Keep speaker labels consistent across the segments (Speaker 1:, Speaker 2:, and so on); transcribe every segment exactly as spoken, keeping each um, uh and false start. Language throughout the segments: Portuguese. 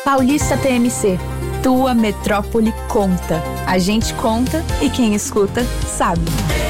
Speaker 1: Paulista T M C. Tua metrópole conta. A gente conta e quem escuta sabe.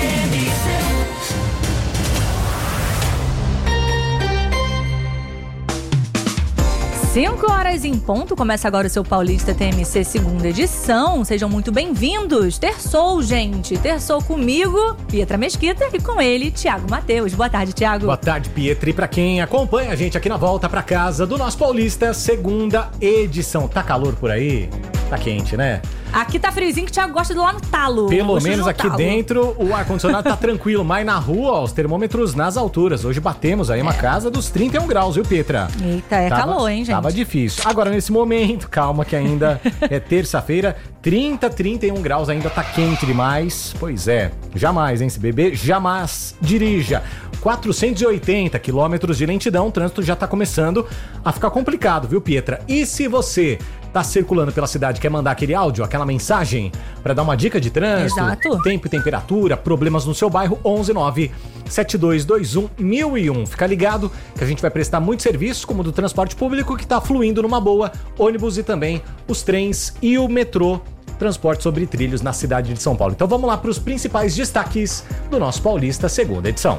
Speaker 2: cinco horas em ponto, começa agora o seu Paulista T M C segunda edição. Sejam muito bem-vindos. Terçou, gente. Terçou comigo, Pietra Mesquita, e com ele, Thiago Mateus. Boa tarde, Thiago.
Speaker 3: Boa tarde, Pietra. E pra quem acompanha a gente aqui na volta pra casa do nosso Paulista, segunda edição. Tá calor por aí? Tá quente, né?
Speaker 2: Aqui tá friozinho que o Thiago gosta de lá no talo.
Speaker 3: Pelo menos aqui talo. Dentro o ar-condicionado tá tranquilo, mas na rua, ó, os termômetros nas alturas. Hoje batemos aí é. uma casa dos trinta e um graus, viu, Pietra?
Speaker 2: Eita, é tava, calor, hein, gente?
Speaker 3: Tava difícil. Agora, nesse momento, calma que ainda é terça-feira, trinta, trinta e um graus, ainda tá quente demais. Pois é, jamais, hein, se beber, jamais dirija. quatrocentos e oitenta quilômetros de lentidão, o trânsito já tá começando a ficar complicado, viu, Pietra? E se você tá circulando pela cidade, quer mandar aquele áudio, aquela mensagem pra dar uma dica de trânsito,
Speaker 2: Exato.
Speaker 3: tempo e temperatura, problemas no seu bairro, onze nove sete dois dois um mil e um. Fica ligado que a gente vai prestar muito serviço, como o do transporte público, que tá fluindo numa boa, ônibus e também os trens e o metrô, transporte sobre trilhos na cidade de São Paulo. Então vamos lá para os principais destaques do nosso Paulista segunda edição.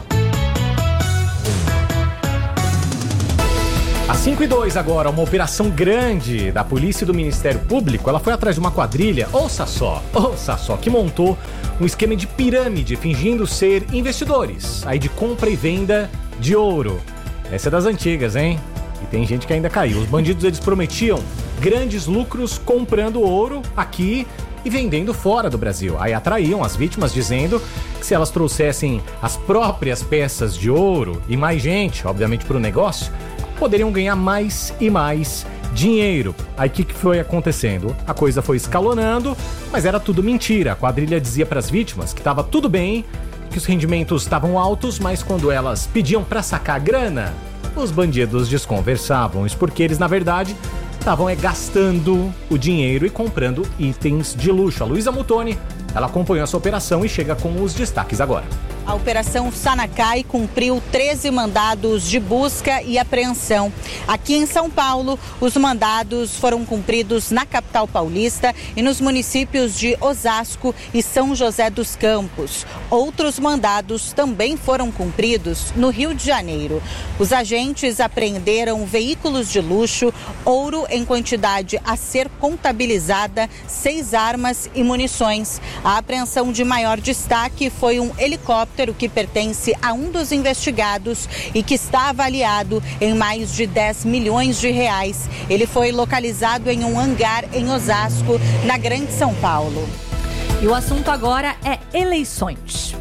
Speaker 3: Às cinco e dois agora, uma operação grande da polícia e do Ministério Público, ela foi atrás de uma quadrilha, ouça só, ouça só, que montou um esquema de pirâmide, fingindo ser investidores, aí de compra e venda de ouro. Essa é das antigas, hein? E tem gente que ainda caiu. Os bandidos, eles prometiam grandes lucros comprando ouro aqui e vendendo fora do Brasil. Aí atraíam as vítimas dizendo que se elas trouxessem as próprias peças de ouro e mais gente, obviamente para o negócio, poderiam ganhar mais e mais dinheiro. Aí o que, que foi acontecendo? A coisa foi escalonando, mas era tudo mentira. A quadrilha dizia para as vítimas que estava tudo bem, que os rendimentos estavam altos, mas quando elas pediam para sacar a grana, os bandidos desconversavam. Isso porque eles, na verdade, estavam é, gastando o dinheiro e comprando itens de luxo. A Luísa Mutoni, ela acompanhou essa operação e chega com os destaques agora.
Speaker 4: A Operação Sanacai cumpriu treze mandados de busca e apreensão. Aqui em São Paulo, os mandados foram cumpridos na capital paulista e nos municípios de Osasco e São José dos Campos. Outros mandados também foram cumpridos no Rio de Janeiro. Os agentes apreenderam veículos de luxo, ouro em quantidade a ser contabilizada, seis armas e munições. A apreensão de maior destaque foi um helicóptero que pertence a um dos investigados e que está avaliado em mais de dez milhões de reais. Ele foi localizado em um hangar em Osasco, na Grande São Paulo.
Speaker 2: E o assunto agora é eleições.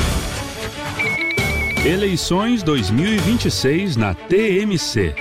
Speaker 5: Eleições dois mil e vinte e seis na T M C.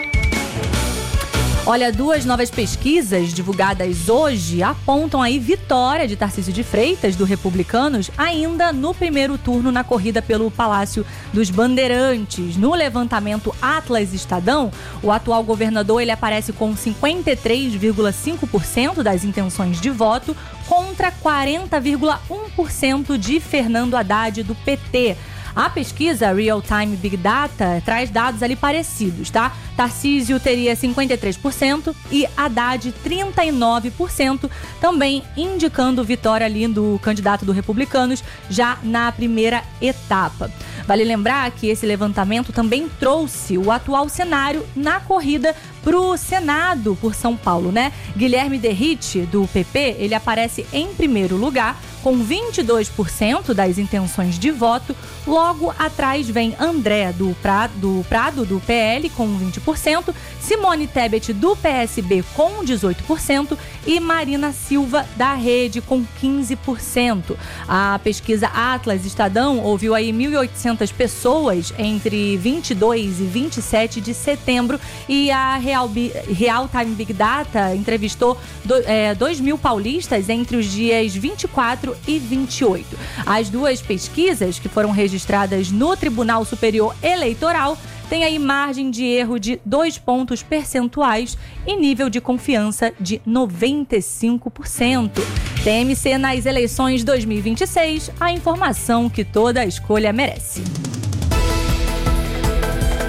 Speaker 2: Olha, duas novas pesquisas divulgadas hoje apontam aí vitória de Tarcísio de Freitas, do Republicanos, ainda no primeiro turno na corrida pelo Palácio dos Bandeirantes. No levantamento Atlas Estadão, o atual governador ele aparece com cinquenta e três vírgula cinco por cento das intenções de voto contra quarenta vírgula um por cento de Fernando Haddad, do P T. A pesquisa Real Time Big Data traz dados ali parecidos, tá? Tarcísio teria cinquenta e três por cento e Haddad trinta e nove por cento, também indicando vitória ali do candidato do Republicanos já na primeira etapa. Vale lembrar que esse levantamento também trouxe o atual cenário na corrida para o Senado por São Paulo, né? Guilherme Derrite, do P P, ele aparece em primeiro lugar, com vinte e dois por cento das intenções de voto. Logo atrás vem André do Prado, do Prado, do P L, com vinte por cento, Simone Tebet, do P S B, com dezoito por cento e Marina Silva, da Rede, com quinze por cento. A pesquisa Atlas Estadão ouviu aí mil e oitocentas pessoas entre vinte e dois e vinte e sete de setembro e a Real, Real Time Big Data entrevistou do, é, dois mil paulistas entre os dias vinte e quatro e vinte e oito. As duas pesquisas, que foram registradas no Tribunal Superior Eleitoral, têm aí margem de erro de dois pontos percentuais e nível de confiança de noventa e cinco por cento. T M C nas eleições dois mil e vinte e seis, a informação que toda escolha merece.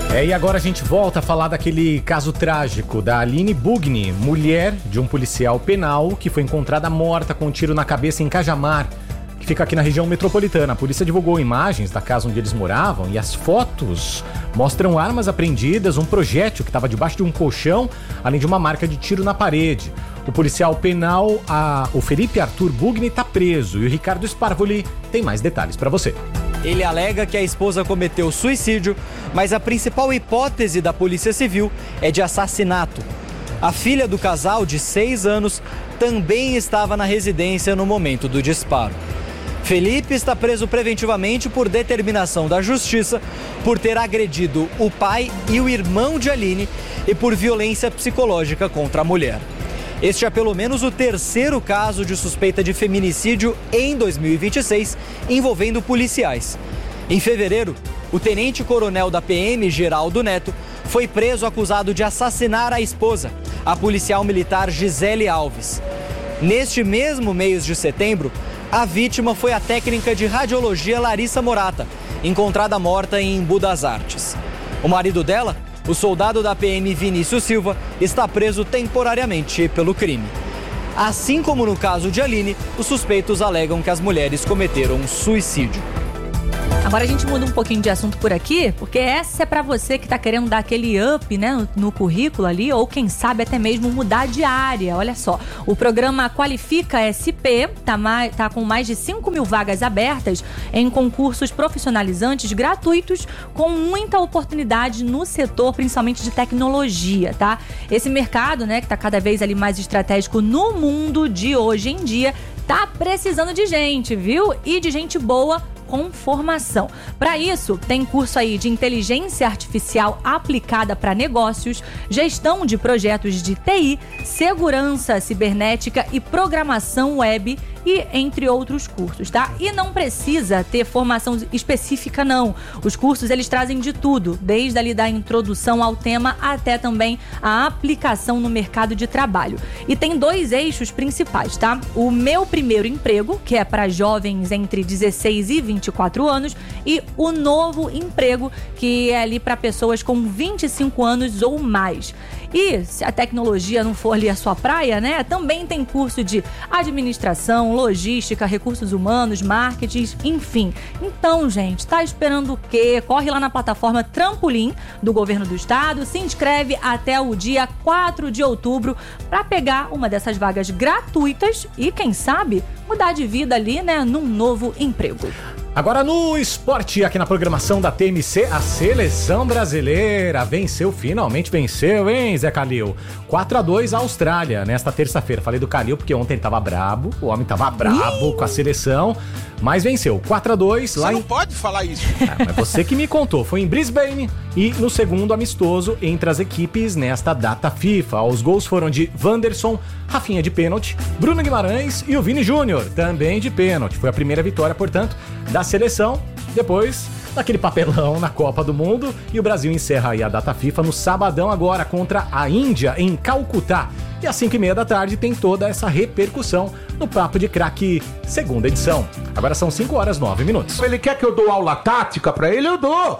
Speaker 3: É, e agora a gente volta a falar daquele caso trágico da Aline Bugni, mulher de um policial penal que foi encontrada morta com um tiro na cabeça em Cajamar, que fica aqui na região metropolitana. A polícia divulgou imagens da casa onde eles moravam e as fotos mostram armas apreendidas, um projétil que estava debaixo de um colchão, além de uma marca de tiro na parede. O policial penal, a, o Felipe Arthur Bugni, está preso e o Ricardo Sparvoli tem mais detalhes para você.
Speaker 6: Ele alega que a esposa cometeu suicídio, mas a principal hipótese da Polícia Civil é de assassinato. A filha do casal, de seis anos, também estava na residência no momento do disparo. Felipe está preso preventivamente por determinação da Justiça, por ter agredido o pai e o irmão de Aline e por violência psicológica contra a mulher. Este é pelo menos o terceiro caso de suspeita de feminicídio em dois mil e vinte e seis, envolvendo policiais. Em fevereiro, o tenente-coronel da P M, Geraldo Neto, foi preso acusado de assassinar a esposa, a policial militar Gisele Alves. Neste mesmo mês de setembro, a vítima foi a técnica de radiologia Larissa Morata, encontrada morta em Embu das Artes. O marido dela, o soldado da P M Vinícius Silva, está preso temporariamente pelo crime. Assim como no caso de Aline, os suspeitos alegam que as mulheres cometeram suicídio.
Speaker 2: Agora a gente muda um pouquinho de assunto por aqui, porque essa é pra você que tá querendo dar aquele up, né, no, no currículo ali, ou quem sabe até mesmo mudar de área. Olha só, o programa Qualifica S P tá, mais, tá com mais de cinco mil vagas abertas em concursos profissionalizantes gratuitos, com muita oportunidade no setor, principalmente de tecnologia, tá? Esse mercado, né, que tá cada vez ali mais estratégico no mundo de hoje em dia, tá precisando de gente, viu? E de gente boa com formação. Para isso, tem curso aí de inteligência artificial aplicada para negócios, gestão de projetos de T I, segurança cibernética e programação web, e entre outros cursos, tá? E não precisa ter formação específica, não. Os cursos, eles trazem de tudo, desde ali da introdução ao tema até também a aplicação no mercado de trabalho. E tem dois eixos principais, tá? O Meu Primeiro Emprego, que é para jovens entre dezesseis e vinte e quatro anos, e o Novo Emprego, que é ali para pessoas com vinte e cinco anos ou mais. E se a tecnologia não for ali a sua praia, né? Também tem curso de administração, logística, recursos humanos, marketing, enfim. Então, gente, tá esperando o quê? Corre lá na plataforma Trampolim do Governo do Estado, se inscreve até o dia quatro de outubro para pegar uma dessas vagas gratuitas e, quem sabe, mudar de vida ali, né? Num novo emprego.
Speaker 3: Agora no esporte, aqui na programação da T M C, a seleção brasileira venceu, finalmente venceu, hein, Zé Calil? quatro a dois a Austrália, nesta terça-feira. Falei do Calil porque ontem ele tava brabo, o homem tava brabo Ih! com a seleção, mas venceu, quatro a dois.
Speaker 7: Você
Speaker 3: lá
Speaker 7: não
Speaker 3: em...
Speaker 7: pode falar isso.
Speaker 3: É, mas você que me contou, foi em Brisbane e no segundo amistoso entre as equipes nesta data FIFA. Os gols foram de Wanderson, Rafinha de pênalti, Bruno Guimarães e o Vini Júnior, também de pênalti. Foi a primeira vitória, portanto, da seleção, depois daquele papelão na Copa do Mundo, e o Brasil encerra aí a data FIFA no sabadão agora contra a Índia em Calcutá. E às cinco e meia da tarde tem toda essa repercussão no Papo de Craque, segunda edição. Agora são cinco horas e nove minutos.
Speaker 7: Ele quer que eu dou aula tática pra ele, eu dou.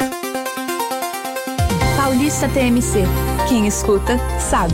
Speaker 1: Paulista T M C. Quem escuta, sabe.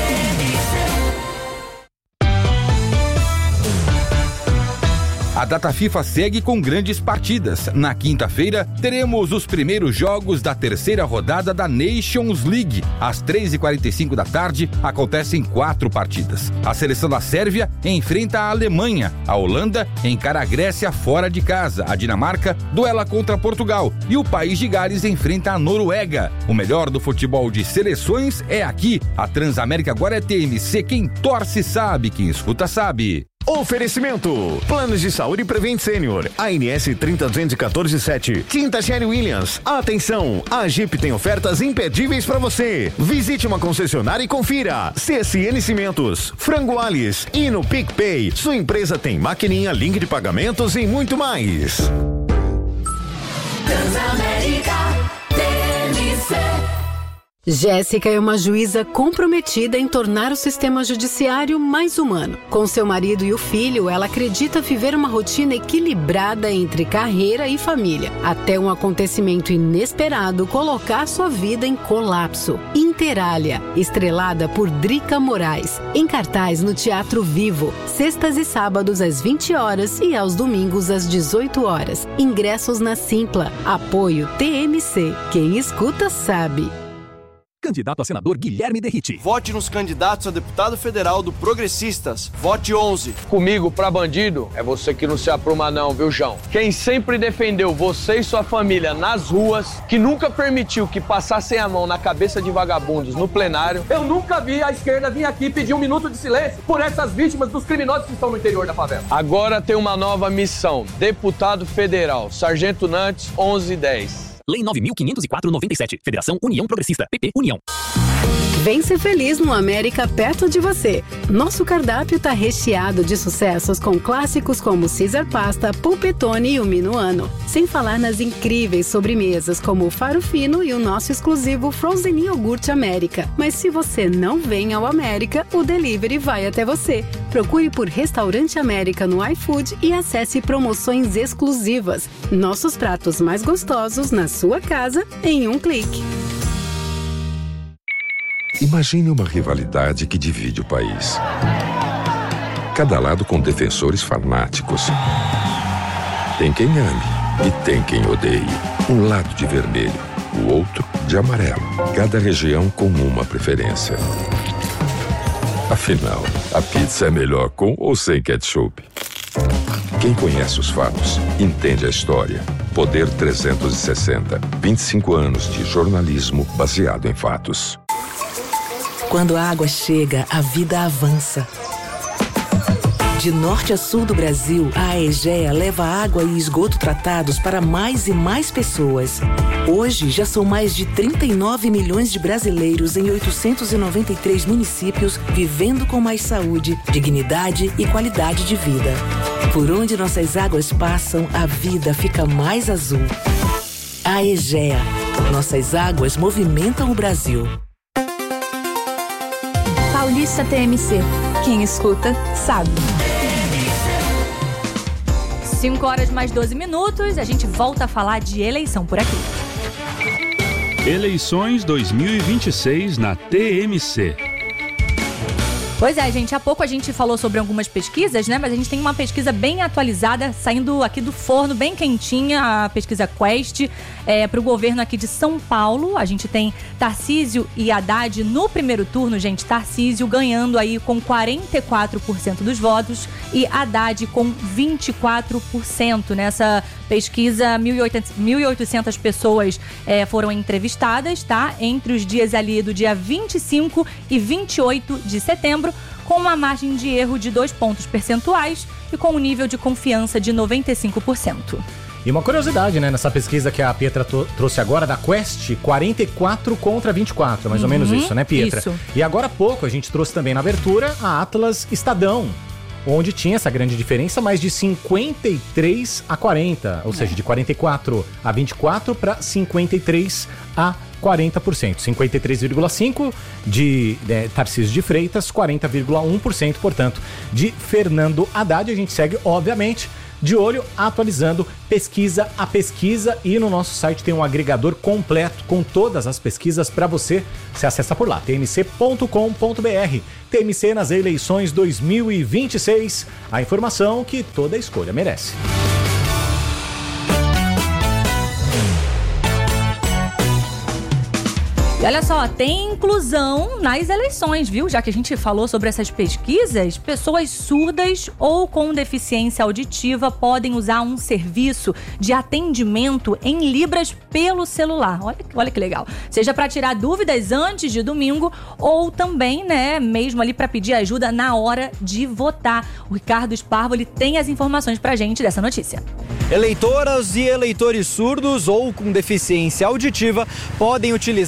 Speaker 8: A data FIFA segue com grandes partidas. Na quinta-feira, teremos os primeiros jogos da terceira rodada da Nations League. Às três e quarenta e cinco da tarde, acontecem quatro partidas. A seleção da Sérvia enfrenta a Alemanha. A Holanda encara a Grécia fora de casa. A Dinamarca duela contra Portugal. E o País de Gales enfrenta a Noruega. O melhor do futebol de seleções é aqui. A Transamérica agora é T M C. Quem torce sabe, quem escuta sabe.
Speaker 9: Oferecimento: Planos de Saúde Prevent Sênior, A N S trinta duzentos e quatorze sete. Tinta Sherry Williams. Atenção, a Jeep tem ofertas imperdíveis para você. Visite uma concessionária e confira. C S N Cimentos, Frango Alice e no PicPay. Sua empresa tem maquininha, link de pagamentos e muito mais.
Speaker 10: Transamérica T M C. Jéssica é uma juíza comprometida em tornar o sistema judiciário mais humano. Com seu marido e o filho, ela acredita viver uma rotina equilibrada entre carreira e família, até um acontecimento inesperado colocar sua vida em colapso. Interália, estrelada por Drica Moraes, em cartaz no Teatro Vivo, sextas e sábados às vinte horas e aos domingos às dezoito horas. Ingressos na Simpla. Apoio T M C. Quem escuta sabe.
Speaker 11: Candidato a senador Guilherme Derrite.
Speaker 12: Vote nos candidatos a deputado federal do Progressistas. Vote onze.
Speaker 13: Comigo pra bandido é você que não se apruma não, viu, João? Quem sempre defendeu você e sua família nas ruas, que nunca permitiu que passassem a mão na cabeça de vagabundos no plenário.
Speaker 11: Eu nunca vi a esquerda vir aqui pedir um minuto de silêncio por essas vítimas dos criminosos que estão no interior da favela.
Speaker 13: Agora tem uma nova missão. Deputado federal, Sargento Nantes, onze dez.
Speaker 11: Lei nove mil quinhentos e quatro barra noventa e sete. Federação União Progressista. P P União.
Speaker 10: Vem ser feliz no América perto de você. Nosso cardápio tá recheado de sucessos com clássicos como Caesar Pasta, Pulpetone e o Minuano. Sem falar nas incríveis sobremesas como o Faro Fino e o nosso exclusivo Frozen Iogurte América. Mas se você não vem ao América, o delivery vai até você. Procure por Restaurante América no iFood e acesse promoções exclusivas. Nossos pratos mais gostosos na sua casa em um clique.
Speaker 14: Imagine uma rivalidade que divide o país. Cada lado com defensores fanáticos. Tem quem ame e tem quem odeie. Um lado de vermelho, o outro de amarelo. Cada região com uma preferência. Afinal, a pizza é melhor com ou sem ketchup? Quem conhece os fatos, entende a história. Poder trezentos e sessenta. vinte e cinco anos de jornalismo baseado em fatos.
Speaker 15: Quando a água chega, a vida avança. De norte a sul do Brasil, a Aegea leva água e esgoto tratados para mais e mais pessoas. Hoje, já são mais de trinta e nove milhões de brasileiros em oitocentos e noventa e três municípios vivendo com mais saúde, dignidade e qualidade de vida. Por onde nossas águas passam, a vida fica mais azul. Aegea. Nossas águas movimentam o Brasil.
Speaker 1: Paulista T M C. Quem escuta, sabe.
Speaker 2: cinco horas mais doze minutos, a gente volta a falar de eleição por aqui.
Speaker 5: Eleições dois mil e vinte e seis na T M C.
Speaker 2: Pois é, gente, há pouco a gente falou sobre algumas pesquisas, né? Mas a gente tem uma pesquisa bem atualizada, saindo aqui do forno, bem quentinha, a pesquisa Quest, é, para o governo aqui de São Paulo. A gente tem Tarcísio e Haddad no primeiro turno, gente. Tarcísio ganhando aí com quarenta e quatro por cento dos votos e Haddad com vinte e quatro por cento. Nessa pesquisa, mil e oitocentas pessoas é, foram entrevistadas, tá? Entre os dias ali do dia vinte e cinco e vinte e oito de setembro, com uma margem de erro de dois pontos percentuais e com um nível de confiança de noventa e cinco por cento.
Speaker 3: E uma curiosidade, né, nessa pesquisa que a Pietra trouxe agora, da Quest, quarenta e quatro contra vinte e quatro, mais ou
Speaker 2: Uhum,
Speaker 3: menos isso, né, Pietra?
Speaker 2: isso.
Speaker 3: E agora há pouco a gente trouxe também na abertura a Atlas Estadão, onde tinha essa grande diferença, mais de cinquenta e três a quarenta, ou seja, de quarenta e quatro a vinte e quatro para cinquenta e três a quarenta por cento. cinquenta e três vírgula cinco por cento de é, Tarcísio de Freitas, quarenta vírgula um por cento, portanto, de Fernando Haddad. A gente segue, obviamente, de olho, atualizando pesquisa a pesquisa, e no nosso site tem um agregador completo com todas as pesquisas para você. Você acessa por lá, t m c ponto com ponto b r. T M C nas eleições dois mil e vinte e seis. A informação que toda escolha merece.
Speaker 2: E olha só, tem inclusão nas eleições, viu? Já que a gente falou sobre essas pesquisas, pessoas surdas ou com deficiência auditiva podem usar um serviço de atendimento em libras pelo celular. Olha, olha que legal. Seja para tirar dúvidas antes de domingo ou também, né, mesmo ali para pedir ajuda na hora de votar. O Ricardo Sparvo, ele tem as informações pra gente dessa notícia.
Speaker 6: Eleitoras e eleitores surdos ou com deficiência auditiva podem utilizar a central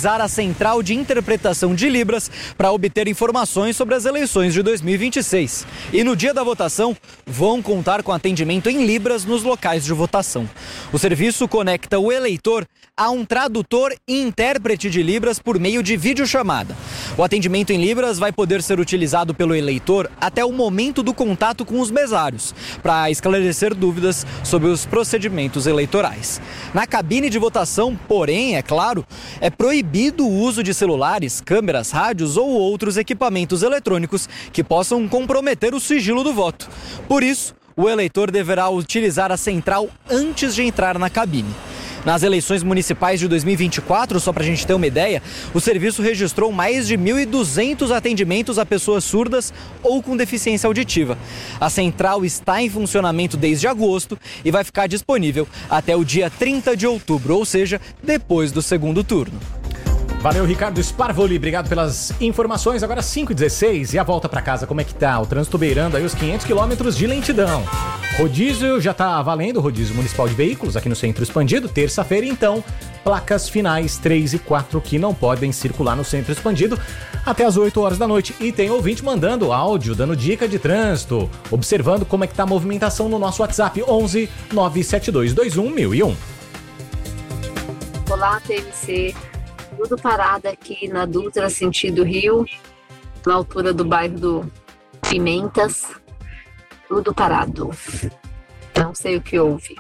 Speaker 6: Central de Interpretação de Libras para obter informações sobre as eleições de dois mil e vinte e seis. E no dia da votação, vão contar com atendimento em Libras nos locais de votação. O serviço conecta o eleitor a um tradutor e intérprete de Libras por meio de videochamada. O atendimento em Libras vai poder ser utilizado pelo eleitor até o momento do contato com os mesários, para esclarecer dúvidas sobre os procedimentos eleitorais. Na cabine de votação, porém, é claro, é proibido o uso de celulares, câmeras, rádios ou outros equipamentos eletrônicos que possam comprometer o sigilo do voto. Por isso, o eleitor deverá utilizar a central antes de entrar na cabine. Nas eleições municipais de dois mil e vinte e quatro, só para a gente ter uma ideia, o serviço registrou mais de mil e duzentos atendimentos a pessoas surdas ou com deficiência auditiva. A central está em funcionamento desde agosto e vai ficar disponível até o dia trinta de outubro, ou seja, depois do segundo turno.
Speaker 3: Valeu, Ricardo Sparvoli, obrigado pelas informações. Agora cinco e dezesseis e a volta para casa, como é que tá? O trânsito beirando aí os quinhentos quilômetros de lentidão. Rodízio já tá valendo, rodízio municipal de veículos aqui no Centro Expandido, terça-feira então, placas finais três e quatro que não podem circular no Centro Expandido até as oito horas da noite. E tem ouvinte mandando áudio, dando dica de trânsito, observando como é que tá a movimentação no nosso WhatsApp, onze nove sete dois dois um mil e um.
Speaker 16: Olá, T M C. Tudo parado aqui na Dutra, sentido Rio, na altura do bairro do Pimentas. Tudo parado. Não sei o que houve.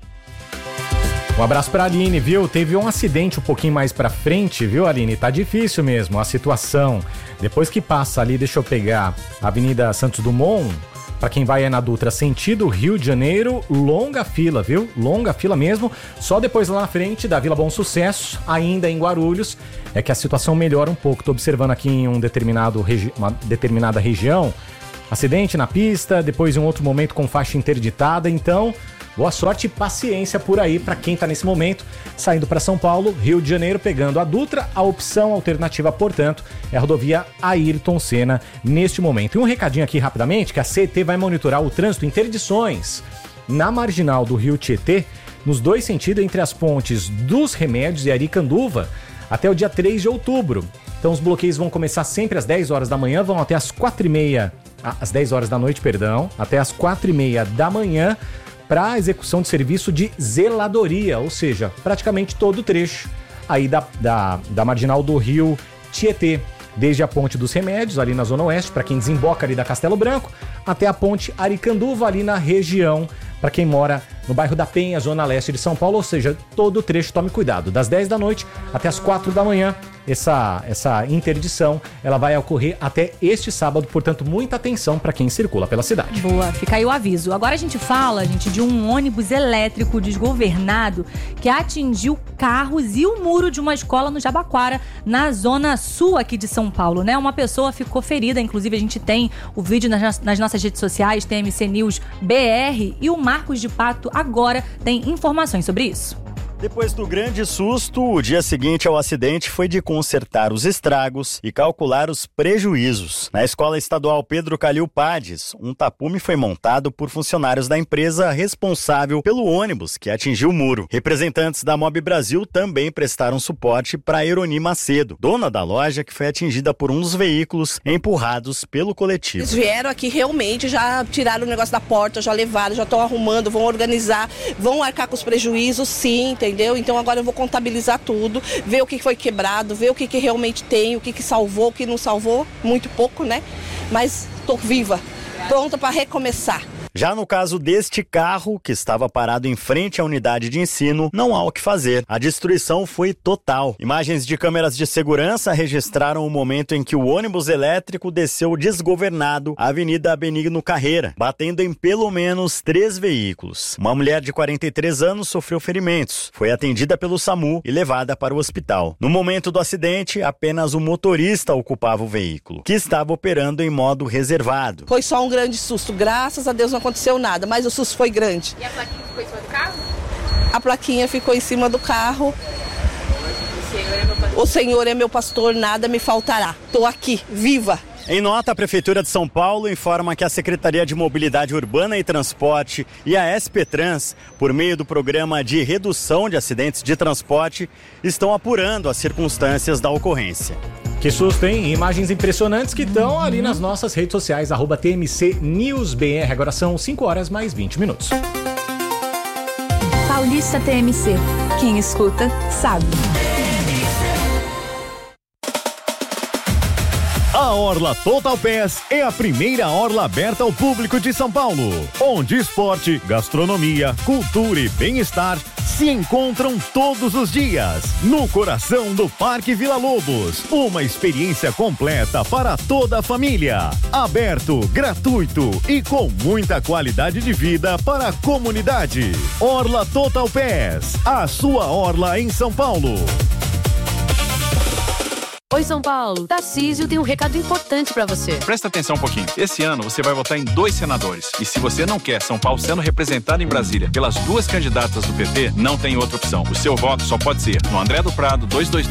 Speaker 3: Um abraço pra Aline, viu? Teve um acidente um pouquinho mais pra frente, viu, Aline? Tá difícil mesmo a situação. Depois que passa ali, deixa eu pegar a Avenida Santos Dumont, pra quem vai é na Dutra, sentido Rio de Janeiro, longa fila, viu? Longa fila mesmo. Só depois lá na frente da Vila Bom Sucesso, ainda em Guarulhos, é que a situação melhora um pouco. Tô observando aqui em um determinado regi- uma determinada região, acidente na pista, depois em um outro momento com faixa interditada. Então, boa sorte e paciência por aí para quem tá nesse momento saindo para São Paulo, Rio de Janeiro, pegando a Dutra. A opção alternativa, portanto, é a rodovia Ayrton Senna neste momento. E um recadinho aqui rapidamente, que a C E T vai monitorar o trânsito interdições na marginal do Rio Tietê, nos dois sentidos entre as pontes dos Remédios e Aricanduva, até o dia três de outubro. Então os bloqueios vão começar sempre às dez horas da manhã, vão até às quatro e meia, às dez horas da noite, perdão, até às quatro e meia da manhã, para execução de serviço de zeladoria, ou seja, praticamente todo o trecho aí da, da, da marginal do Rio Tietê, desde a Ponte dos Remédios, ali na Zona Oeste, para quem desemboca ali da Castelo Branco, até a Ponte Aricanduva, ali na região, para quem mora no bairro da Penha, Zona Leste de São Paulo, ou seja, todo o trecho, tome cuidado, das dez da noite até as quatro da manhã, essa, essa interdição, ela vai ocorrer até este sábado, portanto, muita atenção para quem circula pela cidade.
Speaker 2: Boa, fica aí o aviso. Agora a gente fala, gente, de um ônibus elétrico desgovernado que atingiu carros e o muro de uma escola no Jabaquara, na zona sul aqui de São Paulo, né? Uma pessoa ficou ferida, inclusive a gente tem o vídeo nas, nas nossas redes sociais, T M C News B R, e o Marcos de Pato agora tem informações sobre isso.
Speaker 17: Depois do grande susto, o dia seguinte ao acidente foi de consertar os estragos e calcular os prejuízos. Na Escola Estadual Pedro Calil Pades, um tapume foi montado por funcionários da empresa responsável pelo ônibus que atingiu o muro. Representantes da Mob Brasil também prestaram suporte para Eroni Macedo, dona da loja que foi atingida por um dos veículos empurrados pelo coletivo.
Speaker 18: Eles vieram aqui realmente, já tiraram o negócio da porta, já levaram, já estão arrumando, vão organizar, vão arcar com os prejuízos, sim, entendeu? Então agora eu vou contabilizar tudo, ver o que foi quebrado, ver o que, que realmente tem, o que, que salvou, o que não salvou, muito pouco, né? Mas tô viva, pronta para recomeçar.
Speaker 17: Já no caso deste carro, que estava parado em frente à unidade de ensino, não há o que fazer. A destruição foi total. Imagens de câmeras de segurança registraram o momento em que o ônibus elétrico desceu desgovernado a Avenida Benigno Carreira, batendo em pelo menos três veículos. Uma mulher de quarenta e três anos sofreu ferimentos. Foi atendida pelo SAMU e levada para o hospital. No momento do acidente, apenas o motorista ocupava o veículo, que estava operando em modo reservado.
Speaker 18: Foi só um grande susto. Graças a Deus não aconteceu nada, mas o susto foi grande.
Speaker 19: E a plaquinha ficou em cima do carro?
Speaker 18: A plaquinha ficou em cima do carro. O Senhor é meu pastor, o Senhor é meu pastor, nada me faltará. Tô aqui, viva.
Speaker 17: Em nota, a Prefeitura de São Paulo informa que a Secretaria de Mobilidade Urbana e Transporte e a S P Trans, por meio do Programa de Redução de Acidentes de Transporte, estão apurando as circunstâncias da ocorrência.
Speaker 3: Que susto, hein? Imagens impressionantes que estão ali nas nossas redes sociais, arroba T M C News B R. Agora são cinco horas mais vinte minutos.
Speaker 1: Paulista T M C. Quem escuta, sabe.
Speaker 9: A Orla Total Pass é a primeira orla aberta ao público de São Paulo, onde esporte, gastronomia, cultura e bem-estar se encontram todos os dias, no coração do Parque Vila Lobos. Uma experiência completa para toda a família. Aberto, gratuito e com muita qualidade de vida para a comunidade. Orla Total Pass, a sua orla em São Paulo.
Speaker 19: Oi, São Paulo. Tarcísio tem um recado importante pra você.
Speaker 20: Presta atenção um pouquinho. Esse ano você vai votar em dois senadores. E se você não quer São Paulo sendo representado em Brasília pelas duas candidatas do P T, não tem outra opção. O seu voto só pode ser no André do Prado duzentos e vinte e dois